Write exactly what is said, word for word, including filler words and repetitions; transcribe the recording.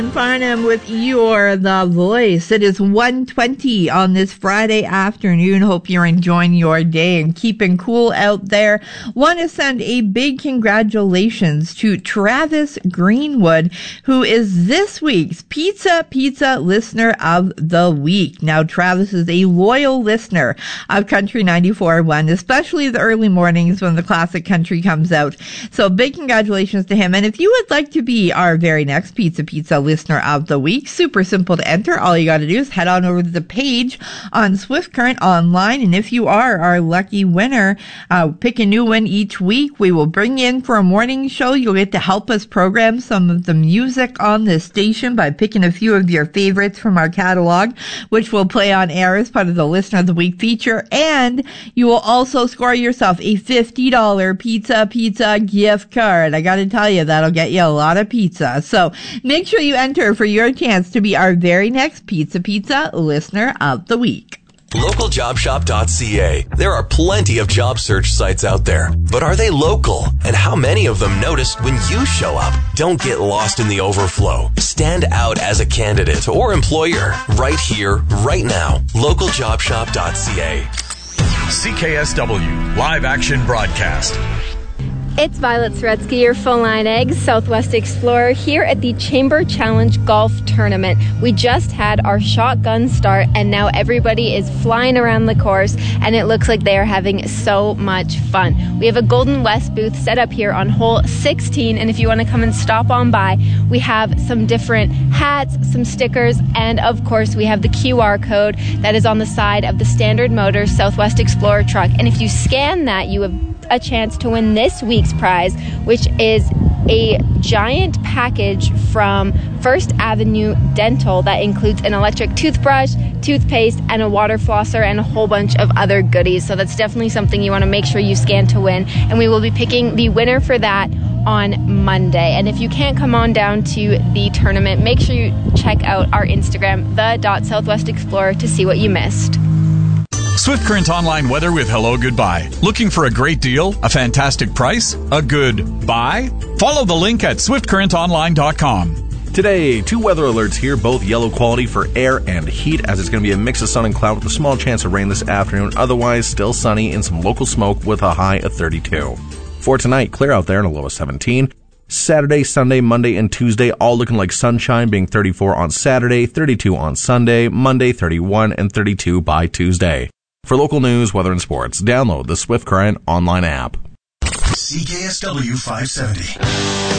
Farnham with You're the Voice. It is one twenty on this Friday afternoon. Hope you're enjoying your day and keeping cool out there. Want to send a big congratulations to Travis Greenwood, who is this week's Pizza Pizza Listener of the Week. Now, Travis is a loyal listener of Country ninety-four point one, especially the early mornings when the classic country comes out. So big congratulations to him. And if you would like to be our very next Pizza Pizza Listener of the Week, super simple to enter. All you got to do is head on over to the page on Swift Current Online, and if you are our lucky winner, uh, pick a new one each week. We will bring you in for a morning show. You'll get to help us program some of the music on this station by picking a few of your favorites from our catalog, which will play on air as part of the Listener of the Week feature, and you will also score yourself a fifty dollars Pizza Pizza gift card. I got to tell you, that'll get you a lot of pizza. So make sure you enter for your chance to be our very next Pizza Pizza Listener of the Week. local job shop dot c a. There are plenty of job search sites out there, but are they local? And how many of them notice when you show up? Don't get lost in the overflow. Stand out as a candidate or employer right here, right now. local job shop dot c a. C K S W Live Action Broadcast. It's Violet Soretsky, your Phone Line Eggs Southwest Explorer, here at the Chamber Challenge Golf Tournament. We just had our shotgun start, and now everybody is flying around the course, and it looks like they are having so much fun. We have a Golden West booth set up here on hole sixteen, and if you want to come and stop on by, we have some different hats, some stickers, and of course we have the Q R code that is on the side of the Standard Motors Southwest Explorer truck. And if you scan that, you have a chance to win this week's prize, which is a giant package from First Avenue Dental that includes an electric toothbrush, toothpaste, and a water flosser, and a whole bunch of other goodies. So that's definitely something you want to make sure you scan to win. And we will be picking the winner for that on Monday. And if you can't come on down to the tournament, make sure you check out our Instagram, the Southwest Explorer, to see what you missed. Swift Current Online weather with Hello Goodbye. Looking for a great deal? A fantastic price? A good buy? Follow the link at swift current online dot com. Today, two weather alerts here, both yellow quality for air and heat, as it's going to be a mix of sun and cloud with a small chance of rain this afternoon. Otherwise, still sunny and some local smoke with a high of thirty-two. For tonight, clear out there and a low of seventeen. Saturday, Sunday, Monday, and Tuesday all looking like sunshine, being thirty-four on Saturday, thirty-two on Sunday, Monday thirty-one, and thirty-two by Tuesday. For local news, weather, and sports, download the Swift Current online app. C K S W five seventy.